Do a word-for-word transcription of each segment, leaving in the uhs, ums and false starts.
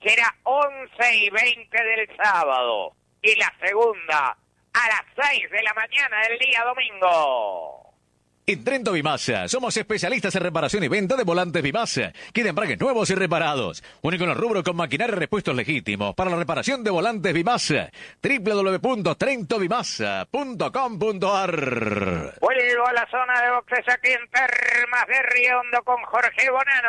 será once y veinte del sábado. Y la segunda a las seis de la mañana del día domingo. En Trento Bimasa somos especialistas en reparación y venta de volantes Bimasa. Queden embragues nuevos y reparados. Único en el rubro con maquinaria y repuestos legítimos para la reparación de volantes Bimasa. doble u doble u doble u punto trento bimasa punto com punto a r. Vuelvo a la zona de boxes aquí en Termas de Riondo con Jorge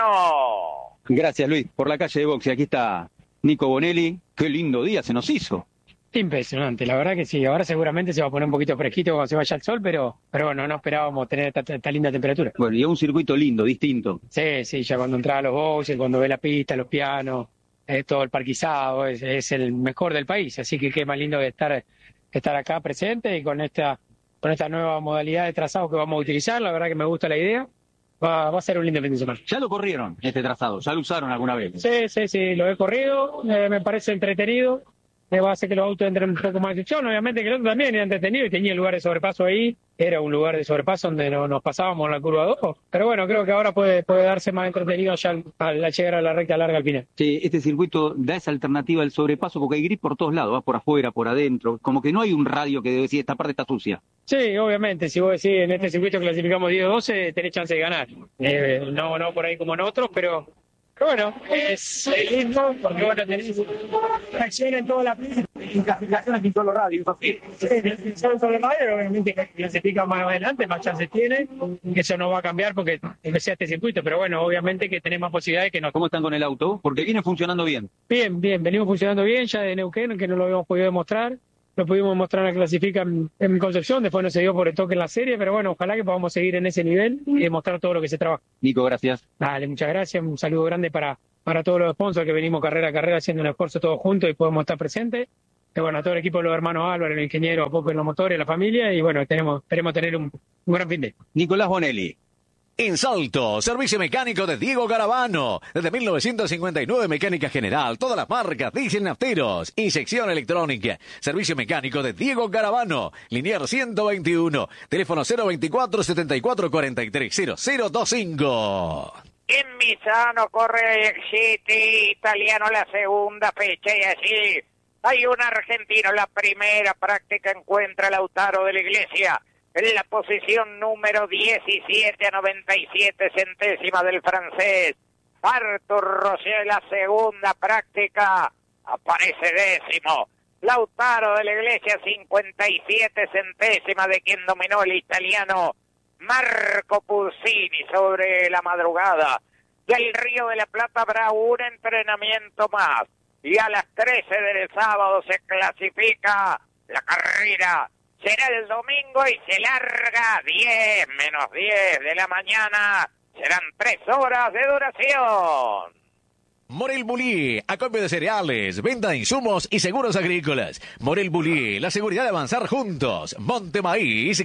Bonano. Gracias, Luis, por la calle de boxe. Aquí está Nico Bonelli. Qué lindo día se nos hizo. Impresionante, la verdad que sí. Ahora seguramente se va a poner un poquito fresquito cuando se vaya el sol, pero pero bueno, no esperábamos tener esta, esta linda temperatura. Bueno, y un circuito lindo, distinto. Sí, sí, ya cuando entraba a los boxes, cuando ve la pista, los pianos, eh, todo el parquizado, es, es el mejor del país. Así que qué más lindo que estar, estar acá presente y con esta, con esta nueva modalidad de trazado que vamos a utilizar. La verdad que me gusta la idea. Va, va a ser un lindo fin de semana. ¿Ya lo corrieron, este trazado? ¿Ya lo usaron alguna vez? Sí, sí, sí, lo he corrido, eh, me parece entretenido. Me va a hacer que los autos entren un poco más de acción. Obviamente que el otro también era entretenido y tenía el lugar de sobrepaso ahí. Era un lugar de sobrepaso donde no, nos pasábamos la curva dos. Pero bueno, creo que ahora puede, puede darse más entretenido ya al, al llegar a la recta larga al final. Sí, este circuito da esa alternativa al sobrepaso porque hay grip por todos lados, va por afuera, por adentro. Como que no hay un radio que debe decir esta parte está sucia. Sí, obviamente. Si vos decís en este circuito clasificamos diez doce, tenés chance de ganar. Eh, no, no por ahí como en otros, pero... Pero bueno, es lindo porque bueno, tenés tracción en toda la pista y clasificación aquí en todos los radios. Sí, clasificación sobre radio, obviamente clasifica más adelante, más chances tiene. Eso no va a cambiar porque empecé a este circuito, pero bueno, obviamente que tenés más posibilidades que no. ¿Cómo están con el auto? Porque viene funcionando bien. Bien, bien, venimos funcionando bien ya de Neuquén, que no lo habíamos podido demostrar. Lo pudimos mostrar en la clasifica en, en Concepción, después no se dio por el toque en la serie, pero bueno, ojalá que podamos seguir en ese nivel y demostrar todo lo que se trabaja. Nico, gracias. Dale, muchas gracias, un saludo grande para, para todos los sponsors que venimos carrera a carrera haciendo un esfuerzo todos juntos y podemos estar presentes. Y bueno, a todo el equipo de los hermanos Álvarez, el ingeniero, a Pope en los motores, la familia, y bueno, tenemos, esperemos tener un, un gran fin de. Nicolás Bonelli. En Salto, servicio mecánico de Diego Garavano. Desde mil novecientos cincuenta y nueve, mecánica general, todas las marcas, diésel nafteros, inyección electrónica. Servicio mecánico de Diego Garavano. Linier ciento veintiuno, teléfono cero veinticuatro, setenta y cuatro, cuarenta y tres, cero cero veinticinco. En Misano corre el City italiano la segunda fecha y así hay un argentino. La primera práctica encuentra a Lautaro de la Iglesia en la posición número diecisiete a noventa y siete centésimas del francés. Arthur Rocher, la segunda práctica, aparece décimo. Lautaro de la Iglesia, cincuenta y siete centésimas de quien dominó el italiano Marco Pulsini sobre la madrugada. Del Río de la Plata habrá un entrenamiento más. Y a las trece del sábado se clasifica la carrera. Será el domingo y se larga diez menos diez de la mañana. Serán tres horas de duración. Morel Bulí, acopio de cereales, venta de insumos y seguros agrícolas. Morel Bulí, la seguridad de avanzar juntos. Monte Maíz,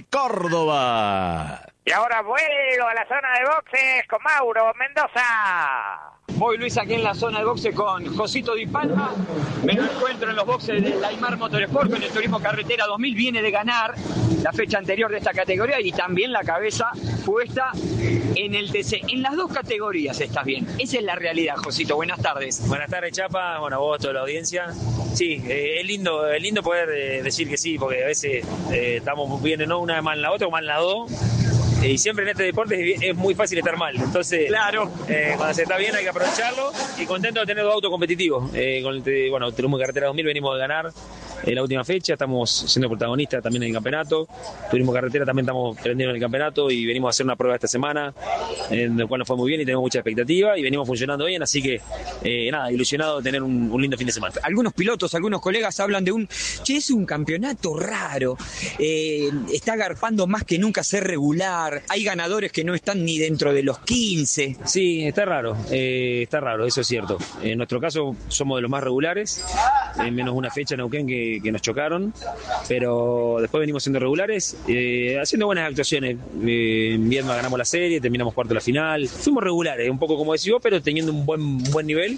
Córdoba. Y ahora vuelvo a la zona de boxes con Mauro Mendoza. Voy, Luis, aquí en la zona de boxe con Josito Di Palma. Me encuentro en los boxes de Aymar Motorsport con el Turismo Carretera dos mil. Viene de ganar la fecha anterior de esta categoría y también la cabeza puesta en el T C. En las dos categorías estás bien. Esa es la realidad, Josito. Buenas tardes. Buenas tardes, Chapa. Bueno, vos, toda la audiencia. Sí, eh, es lindo es lindo poder eh, decir que sí, porque a veces eh, estamos bien, no una mal en la otra o mal en la dos. Y siempre en este deporte es muy fácil estar mal. Entonces, claro, eh, cuando se está bien hay que aprovecharlo. Y contento de tener dos autos competitivos. Eh, con el, bueno, Turismo Carretera dos mil venimos de ganar eh, la última fecha. Estamos siendo protagonistas también en el campeonato. Turismo Carretera también estamos prendiendo en el campeonato. Y venimos a hacer una prueba esta semana, en el cual nos fue muy bien y tenemos mucha expectativa. Y venimos funcionando bien. Así que, eh, nada, ilusionado de tener un, un lindo fin de semana. Algunos pilotos, algunos colegas hablan de un... Che, es un campeonato raro. Eh, está garpando más que nunca ser regular. Hay ganadores que no están ni dentro de los quince. Sí, está raro, eh, está raro, eso es cierto. En nuestro caso somos de los más regulares, eh, menos una fecha en Neuquén que, que nos chocaron, pero después venimos siendo regulares, eh, haciendo buenas actuaciones. Eh, en Viedma ganamos la serie, terminamos cuarto de la final. Fuimos regulares, un poco como decís vos, pero teniendo un buen, un buen nivel.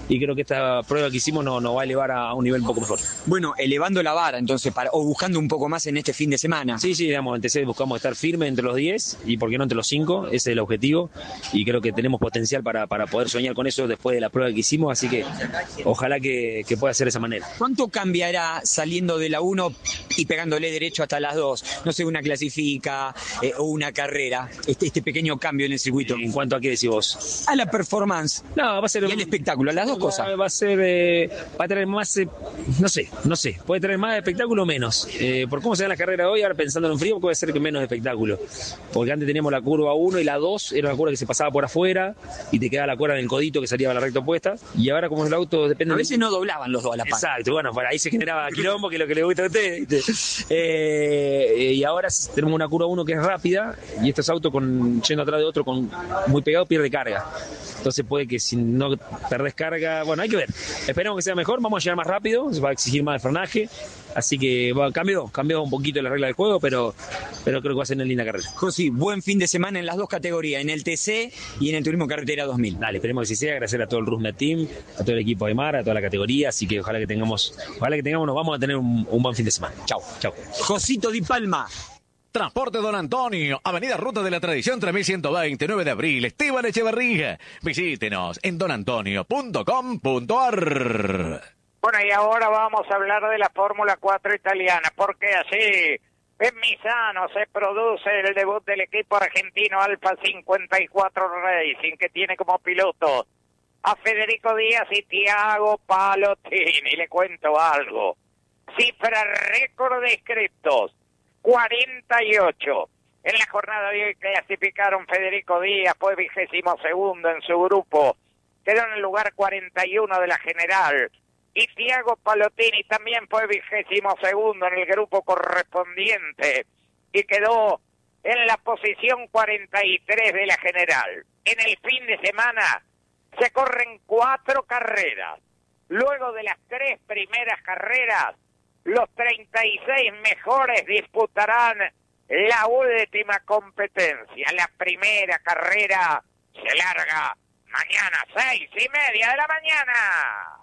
y creo que esta prueba que hicimos nos no va a elevar a, a un nivel un poco mejor. Bueno, elevando la vara entonces, para, o buscando un poco más en este fin de semana. Sí, sí, digamos, en T C buscamos estar firme entre los diez y por qué no entre los cinco, ese es el objetivo y creo que tenemos potencial para, para poder soñar con eso después de la prueba que hicimos, así que ojalá que, que pueda ser de esa manera. ¿Cuánto cambiará saliendo de la uno y pegándole derecho hasta las dos? No sé, una clasifica eh, o una carrera, este, este pequeño cambio en el circuito. ¿En cuanto a qué decís vos? A la performance. No, va a ser y el espectáculo, las dos cosas. Va a ser, eh, va a tener más, eh, no sé, no sé, puede tener más espectáculo o menos. Eh, por cómo se dan las carreras hoy, ahora pensando en un frío, puede ser que menos espectáculo. Porque antes teníamos la curva uno y la dos, era una curva que se pasaba por afuera y te quedaba la cuerda en el codito que salía a la recta opuesta. Y ahora como el auto depende... A veces de... no doblaban los dos a la par. Exacto, bueno, por ahí se generaba quilombo, que es lo que le gusta a ustedes. Eh, y ahora tenemos una curva uno que es rápida y estos autos con, yendo atrás de otro con muy pegado pierde carga. Entonces puede que si no perdés carga, bueno, hay que ver. Esperemos que sea mejor, vamos a llegar más rápido, se va a exigir más el frenaje, así que bueno, cambió, cambió un poquito la regla del juego, pero, pero creo que va a ser una linda carrera. José, buen fin de semana en las dos categorías, en el T C y en el Turismo Carretera dos mil. Dale, esperemos que sí sea, agradecer a todo el Rusnet Team, a todo el equipo de Mar, a toda la categoría, así que ojalá que tengamos, ojalá que tengamos, nos vamos a tener un, un buen fin de semana. Chau, chau. Josito Di Palma. Transporte Don Antonio, Avenida Ruta de la Tradición tres mil ciento veinte, nueve de abril, Esteban Echeverría. Visítenos en don antonio punto com punto a r. Bueno, y ahora vamos a hablar de la Fórmula cuatro italiana, porque así en Misano se produce el debut del equipo argentino Alfa cincuenta y cuatro Racing, que tiene como piloto a Federico Díaz y Tiago Palottini. Le cuento algo. Cifra récord de inscriptos. cuarenta y ocho. En la jornada de hoy clasificaron Federico Díaz, fue vigésimo segundo en su grupo, quedó en el lugar cuarenta y uno de la general, y Tiago Palottini también fue vigésimo segundo en el grupo correspondiente, y quedó en la posición cuarenta y tres de la general. En el fin de semana se corren cuatro carreras. Luego de las tres primeras carreras, los treinta y seis mejores disputarán la última competencia. La primera carrera se larga mañana, seis y media de la mañana.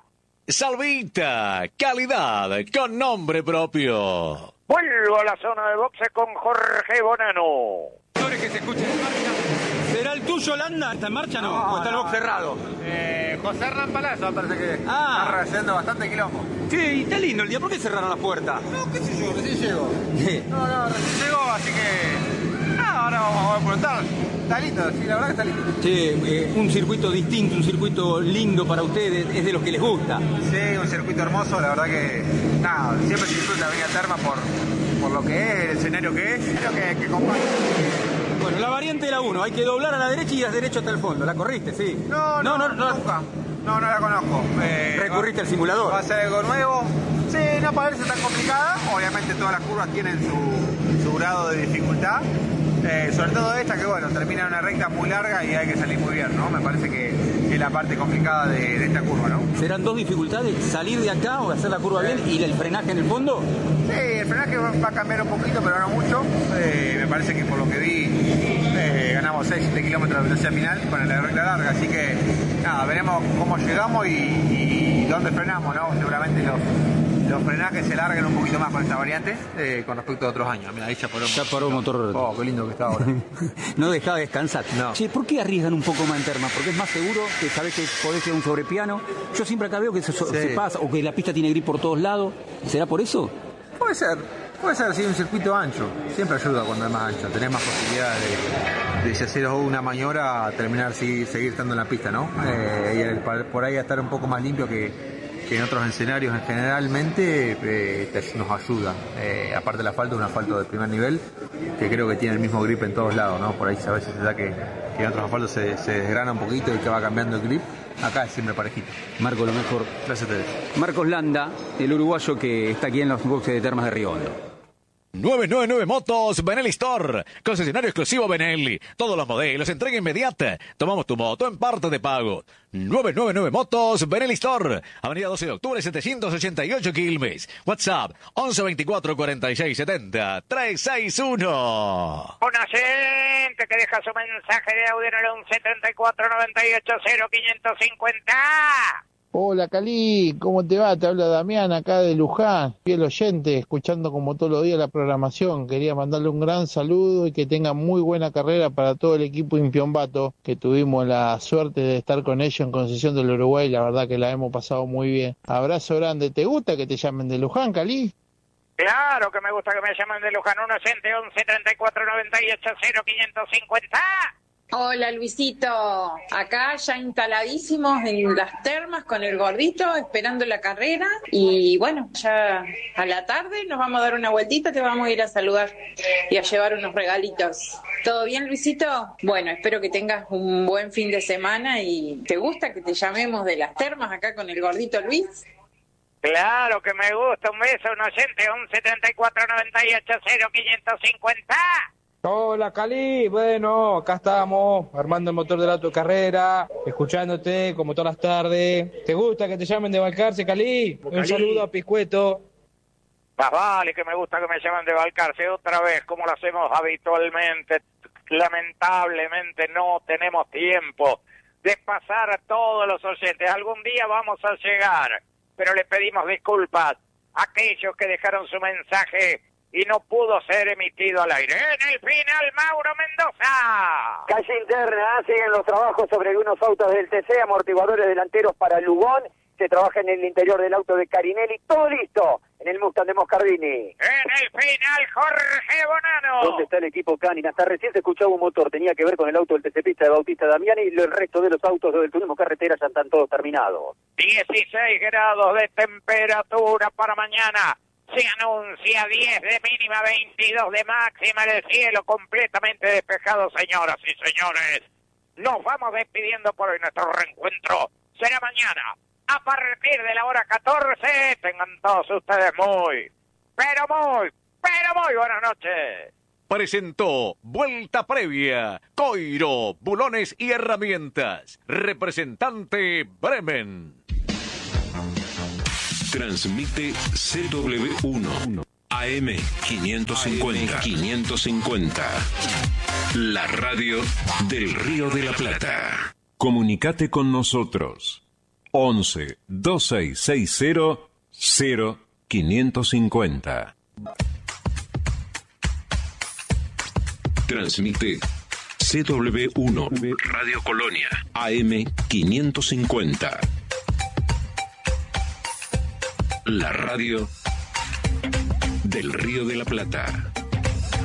Salvita, calidad con nombre propio. Vuelvo a la zona de boxe con Jorge Bonano. Que se escuche en marcha. ¿Será el tuyo, Landa? ¿Está en marcha no? no ¿O está el box cerrado? Eh, José Hernán Palazzo parece que ah. está haciendo bastante quilombo. Sí, está lindo el día. ¿Por qué cerraron la puerta? No, qué sé yo, recién llegó. no, no, recién llegó, así que... Ah, ahora vamos a preguntar. Está lindo, sí, la verdad que está lindo. Sí, eh, un circuito distinto, un circuito lindo para ustedes, es de los que les gusta. Sí, un circuito hermoso, la verdad que... Nada, siempre se disfruta Villa Terma por, por lo que es, el escenario que es, creo que, que comparte. Bueno, la variante de la uno, hay que doblar a la derecha y ir derecho hasta el fondo. ¿La corriste? Sí. No, no, no, no, no nunca. No, no la conozco. Eh, ¿Recurriste va, al simulador? Va a ser algo nuevo. Sí, no parece tan complicada. Obviamente todas las curvas tienen su, su grado de dificultad. Eh, sobre todo esta que, bueno, termina en una recta muy larga y hay que salir muy bien, ¿no? Me parece que es la parte complicada de, de esta curva, ¿no? ¿Serán dos dificultades? ¿Salir de acá o hacer la curva bien y el frenaje en el fondo? Sí, el frenaje va, va a cambiar un poquito, pero no mucho. Eh, me parece que por lo que vi eh, ganamos seis siete kilómetros de velocidad final con la recta larga, así que nada, veremos cómo llegamos y, y dónde frenamos, ¿no? Seguramente los... Los frenajes se largan un poquito más con esta variante eh, con respecto a otros años. Mira, ahí ya paró, ya paró el motor. Oh, qué lindo que está ahora. No deja de descansar. No. Che, ¿por qué arriesgan un poco más en Terma? Porque es más seguro, que sabés que podés ir a un sobrepiano. Yo siempre acá veo que se, sí. se pasa, o que la pista tiene grip por todos lados. ¿Será por eso? Puede ser. Puede ser, sí, un circuito ancho. Siempre ayuda cuando es más ancho. Tenés más posibilidades de, de si hacer una maniobra, terminar, seguir, seguir estando en la pista, ¿no? Eh, y el, por ahí a estar un poco más limpio que... que en otros escenarios generalmente eh, te, nos ayuda. Eh, aparte del asfalto, un asfalto de primer nivel, que creo que tiene el mismo grip en todos lados, ¿no? Por ahí a veces se da que, que en otros asfaltos se, se desgrana un poquito y que va cambiando el grip. Acá es siempre parejito. Marco, lo mejor. Gracias a ustedes. Marcos Landa, el uruguayo que está aquí en los boxes de Termas de Río Hondo. nueve nueve nueve Motos Benelli Store, concesionario exclusivo Benelli. Todos los modelos, entrega inmediata. Tomamos tu moto en parte de pago. nueve nueve nueve Motos Benelli Store, Avenida doce de octubre, setecientos ochenta y ocho Quilmes. WhatsApp once veinticuatro cuarenta y seis setenta trescientos sesenta y uno. Una gente que deja su mensaje de audio en el once treinta y cuatro noventa y ocho cero quinientos cincuenta. Hola Cali, ¿cómo te va? Te habla Damián acá de Luján, fiel oyente, escuchando como todos los días la programación. Quería mandarle un gran saludo y que tenga muy buena carrera para todo el equipo Impiombato, que tuvimos la suerte de estar con ellos en Concesión del Uruguay, la verdad que la hemos pasado muy bien. Abrazo grande, ¿te gusta que te llamen de Luján, Cali? Claro que me gusta que me llamen de Luján, un oyente once treinta y cuatro noventa y ocho cero quinientos cincuenta. Hola Luisito, acá ya instaladísimos en las termas con el gordito, esperando la carrera y bueno, ya a la tarde nos vamos a dar una vueltita, te vamos a ir a saludar y a llevar unos regalitos. ¿Todo bien Luisito? Bueno, espero que tengas un buen fin de semana y ¿te gusta que te llamemos de las termas acá con el gordito Luis? Claro que me gusta, un beso, un oyente once treinta y cuatro noventa y ocho cero quinientos cincuenta. Hola Cali, bueno, acá estamos, armando el motor del auto de carrera, escuchándote como todas las tardes. ¿Te gusta que te llamen de Balcarce, Cali? Un Cali. saludo a Piscueto. Más vale que me gusta que me llamen de Balcarce otra vez, como lo hacemos habitualmente. Lamentablemente no tenemos tiempo de pasar a todos los oyentes. Algún día vamos a llegar, pero le pedimos disculpas a aquellos que dejaron su mensaje y no pudo ser emitido al aire. En el final, Mauro Mendoza. Calle interna, siguen los trabajos sobre algunos autos del T C, amortiguadores delanteros para Lugón, se trabaja en el interior del auto de Carinelli, todo listo en el Mustang de Moscardini. En el final, Jorge Bonano. ¿Dónde está el equipo Canina? Hasta recién se escuchaba un motor, tenía que ver con el auto del T C Pista de Bautista Damiani y el resto de los autos del turismo carretera ya están todos terminados. dieciséis grados de temperatura para mañana. Se anuncia diez de mínima, veintidós de máxima, el cielo completamente despejado, señoras y señores. Nos vamos despidiendo por hoy. Nuestro reencuentro será mañana a partir de la hora catorce. Tengan todos ustedes muy, pero muy, pero muy buenas noches. Presentó Vuelta Previa, Coiro, Bulones y Herramientas. Representante Bremen. Transmite C W uno A M quinientos cincuenta. quinientos cincuenta. La radio del Río de la Plata. Comunicate con nosotros. once, dos seis seis cero, cero quinientos cincuenta. Transmite C W uno Radio Colonia A M quinientos cincuenta. La radio del Río de la Plata.